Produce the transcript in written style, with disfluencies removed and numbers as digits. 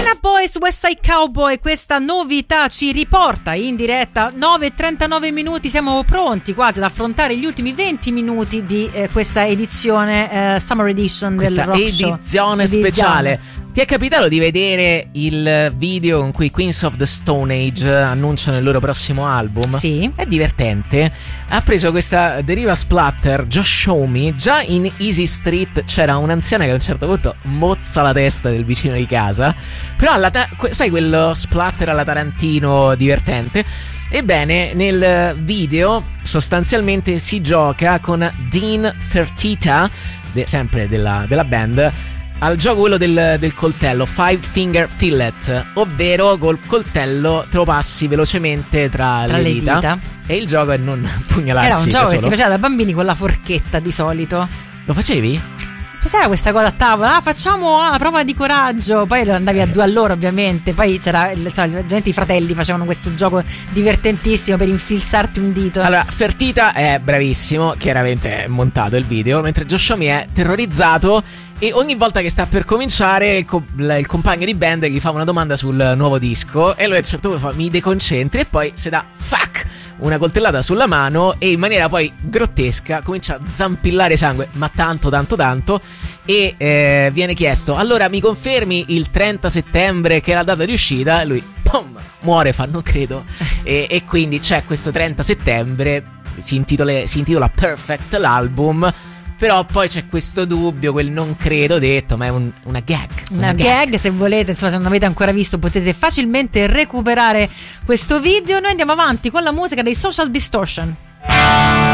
Banana Boys, West Side Cowboy, questa novità ci riporta in diretta 9:39 minuti, siamo pronti quasi ad affrontare gli ultimi 20 minuti di questa edizione Summer Edition questa del Rock Show. Edizione speciale. Ti è capitato di vedere il video in cui Queens of the Stone Age annunciano il loro prossimo album? Sì. È divertente. Ha preso questa deriva splatter, Just Show Me. Già in Easy Street c'era un'anziana che a un certo punto mozza la testa del vicino di casa. Però sai quello splatter alla Tarantino divertente? Ebbene, nel video sostanzialmente si gioca con Dean Fertita, sempre della band, al gioco quello del coltello, Five Finger Fillet, ovvero col coltello te lo passi velocemente tra le dita. E il gioco è non pugnalarsi. Era un gioco che solo. si faceva da bambini con la forchetta di solito. Lo facevi? C'era questa cosa a tavola, facciamo la prova di coraggio, poi andavi a due all'ora ovviamente, poi c'era i fratelli facevano questo gioco divertentissimo per infilzarti un dito. Allora, Fertita è bravissimo, chiaramente è montato il video, mentre Josh Homme è terrorizzato e ogni volta che sta per cominciare il compagno di band gli fa una domanda sul nuovo disco e lui a un certo punto fa mi deconcentri e poi si dà zac una coltellata sulla mano e in maniera poi grottesca comincia a zampillare sangue, ma tanto e viene chiesto allora mi confermi il 30 settembre che è la data di uscita e lui pum, muore, fa non credo e quindi c'è questo 30 settembre, si intitola Perfect l'album. Però poi c'è questo dubbio, quel non credo detto, ma è una gag. Una gag, se volete, insomma, se non avete ancora visto potete facilmente recuperare questo video. Noi andiamo avanti con la musica dei Social Distortion.